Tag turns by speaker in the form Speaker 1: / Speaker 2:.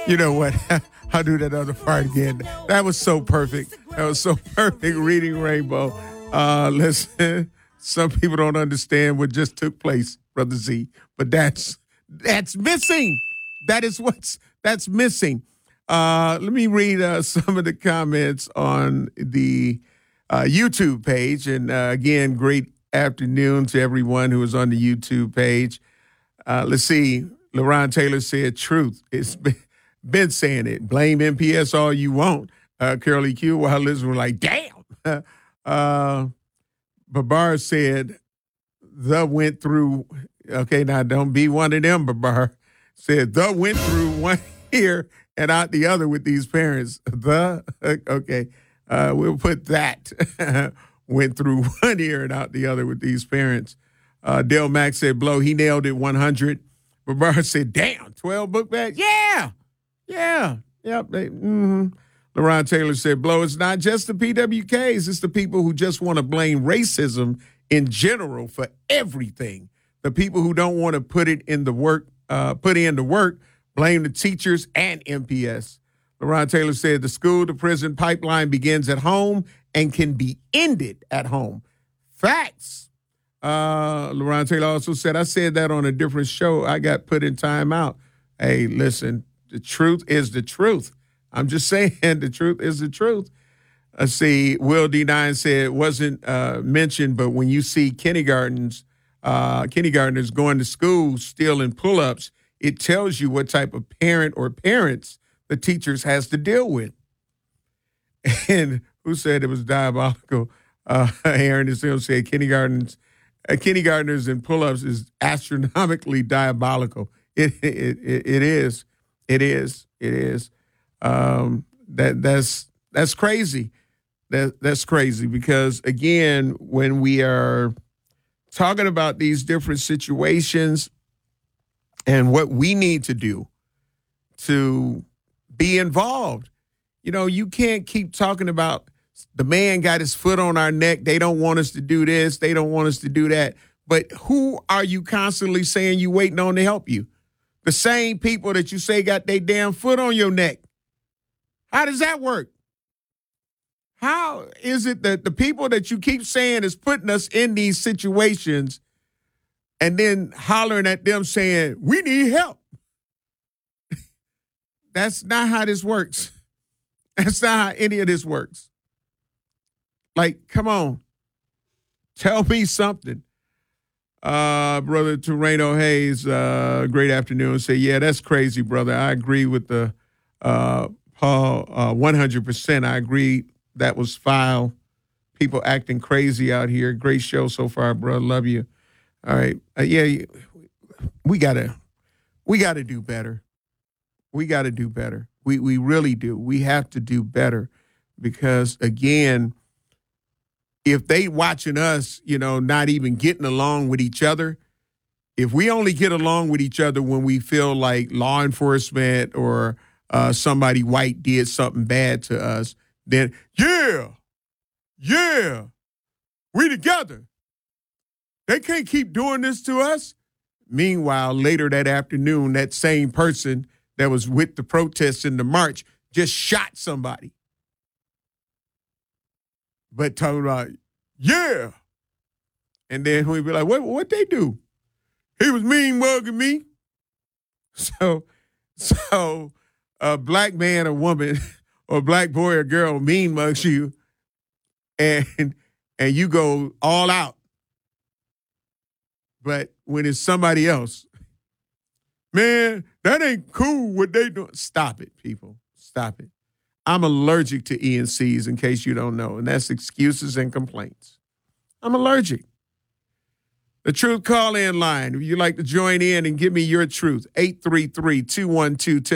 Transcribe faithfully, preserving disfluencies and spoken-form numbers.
Speaker 1: You know what? I'll do that other part again. That was so perfect. That was so perfect reading Rainbow. Uh, listen, some people don't understand what just took place, Brother Z, but that's that's missing. That is what's that's missing. Uh, let me read uh, some of the comments on the uh, YouTube page. And uh, again, great afternoon to everyone who is on the YouTube page. Uh, let's see. LaRon Taylor said, truth. It's been, been saying it. Blame M P S all you want. Uh, Curly Q, while listening, were like, damn. uh, Babar said, the went through. Okay, now don't be one of them, Babar. Said, the went through one ear and out the other with these parents. The, okay, uh, we'll put that. Went through one ear and out the other with these parents. Uh, Dale Mack said, blow, he nailed it one hundred. Babar said, damn, twelve book bags? Yeah, yeah, yep. They, mm-hmm. LaRon Taylor said, blow, it's not just the P W Ks. It's the people who just want to blame racism in general for everything. The people who don't want to put it in the work, uh, put in the work, blame the teachers and M P S. LaRon Taylor said, the school to prison pipeline begins at home and can be ended at home. Facts. Uh, LaRon Taylor also said, I said that on a different show. I got put in timeout. Hey, listen, the truth is the truth. I'm just saying the truth is the truth. I see Will D nine said it wasn't uh, mentioned, but when you see kindergartens, uh, kindergartners going to school stealing pull-ups, it tells you what type of parent or parents the teachers has to deal with. And who said it was diabolical? Uh, Aaron is still said kindergartens. Uh, kindergartners and pull-ups is astronomically diabolical. It, it it it is, it is, it is. Um, that that's that's crazy. That that's crazy because again, when we are talking about these different situations and what we need to do to be involved, you know, you can't keep talking about. The man got his foot on our neck. They don't want us to do this. They don't want us to do that. But who are you constantly saying you waiting on to help you? The same people that you say got their damn foot on your neck. How does that work? How is it that the people that you keep saying is putting us in these situations and then hollering at them saying, we need help? That's not how this works. That's not how any of this works. Like, come on. Tell me something. Uh, Brother Toreno Hayes, uh, great afternoon. Say, yeah, that's crazy, brother. I agree with the uh, Paul uh, one hundred percent. I agree that was foul. People acting crazy out here. Great show so far, bro. Love you. All right. Uh, yeah, we got to we gotta do better. We got to do better. We, we really do. We have to do better because, again, if they watching us, you know, not even getting along with each other, if we only get along with each other when we feel like law enforcement or uh, somebody white did something bad to us, then, yeah, yeah, we together. They can't keep doing this to us. Meanwhile, later that afternoon, that same person that was with the protests in the march just shot somebody. But talking about, yeah. And then we'd be like, what what they do? He was mean mugging me. So, so a black man or woman or black boy or girl mean mugs you and and you go all out. But when it's somebody else, man, that ain't cool what they doing. Stop it, people. Stop it. I'm allergic to E N Cs, in case you don't know, and that's excuses and complaints. I'm allergic. The Truth Call-In line. If you'd like to join in and give me your truth, eight three three, two one two, one